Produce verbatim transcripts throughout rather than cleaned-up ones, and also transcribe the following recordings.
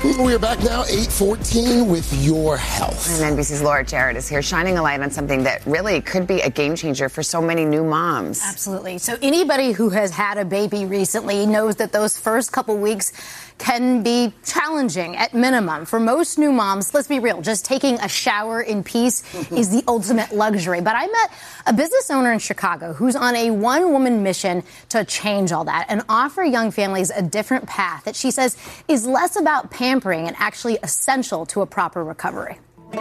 We are back now, eight fourteen, with your health. And N B C's Laura Jarrett is here, shining a light on something that really could be a game changer for so many new moms. Absolutely. So anybody who has had a baby recently knows that those first couple weeks can be challenging at minimum. For most new moms, let's be real, just taking a shower in peace is the ultimate luxury. But I met a business owner in Chicago who's on a one-woman mission to change all that and offer young families a different path that she says is less about pampering and actually essential to a proper recovery.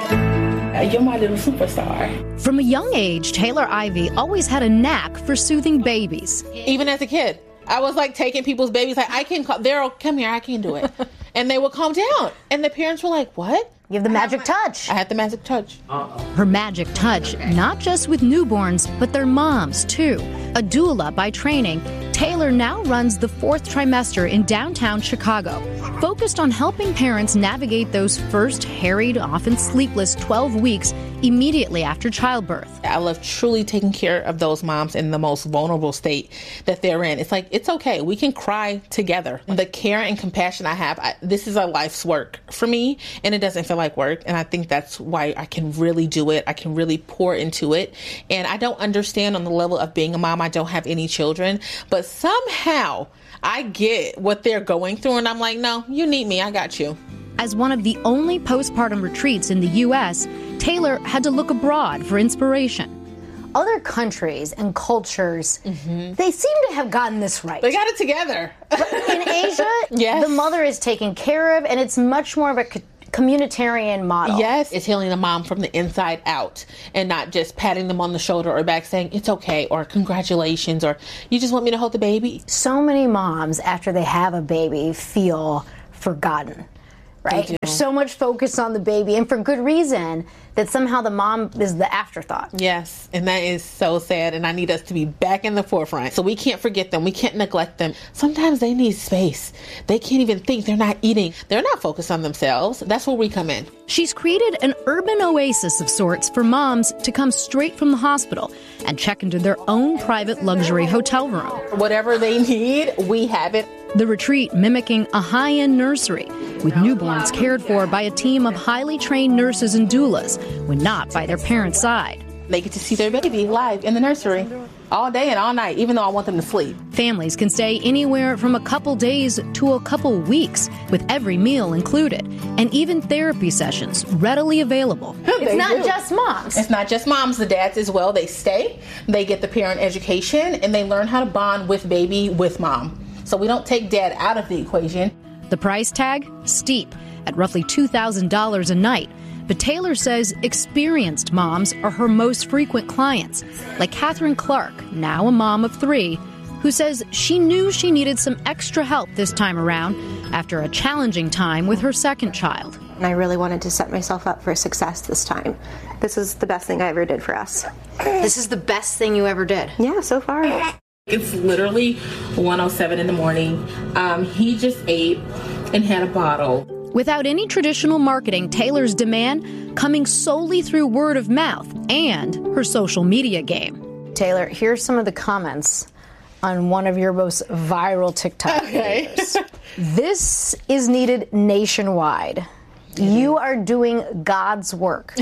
You're my little superstar. From a young age, Taylor Ivy always had a knack for soothing babies. Even as a kid, I was like taking people's babies, like, I can, Daryl, come here, I can do it. And they would calm down. And the parents were like, what? You have the magic touch. I had the magic touch. Uh-oh. Her magic touch, not just with newborns, but their moms, too. A doula by training, Taylor now runs the fourth trimester in downtown Chicago, focused on helping parents navigate those first harried, often sleepless twelve weeks immediately after childbirth. I love truly taking care of those moms in the most vulnerable state that they're in. It's like, it's okay. We can cry together. The care and compassion I have, I, this is a life's work for me, and it doesn't feel like work. And I think that's why I can really do it. I can really pour into it. And I don't understand on the level of being a mom. I don't have any children, but somehow I get what they're going through. And I'm like, no, you need me. I got you. As one of the only postpartum retreats in the U S, Taylor had to look abroad for inspiration. Other countries and cultures, mm-hmm. they seem to have gotten this right. They got it together. In Asia, yes. the mother is taken care of, and it's much more of a communitarian model. Yes, it's healing the mom from the inside out and not just patting them on the shoulder or back saying, it's okay, or congratulations, or you just want me to hold the baby. So many moms, after they have a baby, feel forgotten. Right? There's so much focus on the baby, and for good reason, that somehow the mom is the afterthought. Yes, and that is so sad, and I need us to be back in the forefront. So we can't forget them. We can't neglect them. Sometimes they need space. They can't even think. They're not eating. They're not focused on themselves. That's where we come in. She's created an urban oasis of sorts for moms to come straight from the hospital and check into their own private luxury hotel room. Whatever they need, we have it. The retreat mimicking a high-end nursery, with newborns cared for by a team of highly trained nurses and doulas, when not by their parents' side. They get to see their baby live in the nursery all day and all night, even though I want them to sleep. Families can stay anywhere from a couple days to a couple weeks, with every meal included, and even therapy sessions readily available. It's not do. just moms. It's not just moms, the dads as well. They stay, they get the parent education, and they learn how to bond with baby with mom. So we don't take dad out of the equation. The price tag? Steep, at roughly two thousand dollars a night. But Taylor says experienced moms are her most frequent clients, like Catherine Clark, now a mom of three, who says she knew she needed some extra help this time around after a challenging time with her second child. And I really wanted to set myself up for success this time. This is the best thing I ever did for us. This is the best thing you ever did? Yeah, so far. It's literally one oh seven in the morning. Um, he just ate and had a bottle. Without any traditional marketing, Taylor's demand coming solely through word of mouth and her social media game. Taylor, here's some of the comments on one of your most viral TikTok okay. videos. This is needed nationwide. Mm-hmm. You are doing God's work.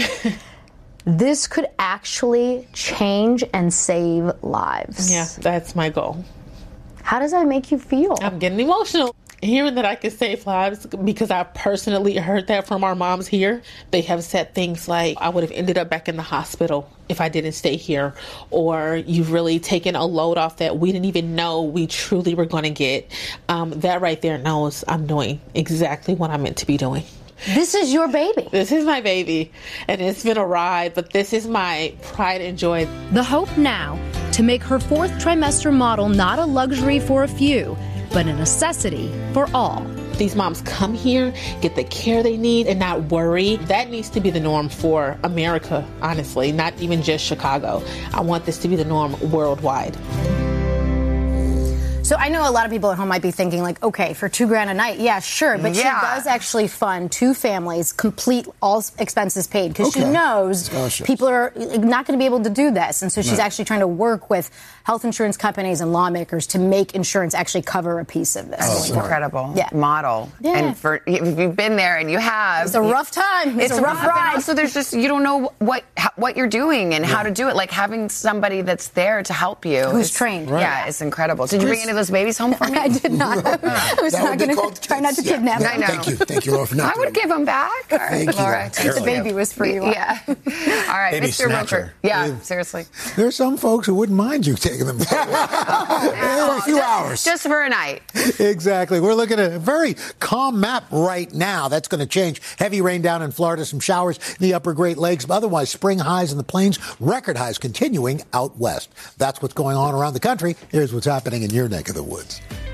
This could actually change and save lives. Yeah, that's my goal. How does that make you feel? I'm getting emotional. Hearing that I can save lives, because I personally heard that from our moms here. They have said things like, I would have ended up back in the hospital if I didn't stay here. Or you've really taken a load off that we didn't even know we truly were going to get. Um, that right there knows I'm doing exactly what I'm meant to be doing. This is your baby. This is my baby, and it's been a ride, but this is my pride and joy. The hope now to make her fourth trimester model not a luxury for a few, but a necessity for all. These moms come here, get the care they need, and not worry. That needs to be the norm for America, honestly, not even just Chicago. I want this to be the norm worldwide. So I know a lot of people at home might be thinking, like, okay, for two grand a night, yeah, sure. But Yeah. she does actually fund two families, complete all expenses paid, because Okay. she knows Scholarships. people are not going to be able to do this. And so she's Right. actually trying to work with health insurance companies and lawmakers to make insurance actually cover a piece of this. That's smart. incredible Yeah. model. Yeah. And for if you've been there and you have, It's a rough time. It's, a rough and ride. Also, there's just you don't know what how, what you're doing and how to do it. Like having somebody that's there to help you, Who's is- trained. Yeah, it's incredible. Did you bring any of those babies home for me? I did not. I was That not would be going called- to try not to yeah. kidnap I them. know. Thank you. Thank you, Laura, for not I would doing give them back. All right, Thank you, Laura. Laura. The baby was for you. Yeah. All right, Baby Mister snatcher. Roker. Yeah, Yeah. seriously. There's some folks who wouldn't mind you taking them for a few just, hours. Just for a night. Exactly. We're looking at a very calm map right now. That's going to change. Heavy rain down in Florida, some showers in the upper Great Lakes. But otherwise, spring highs in the plains, record highs continuing out west. That's what's going on around the country. Here's what's happening in your neck of the woods.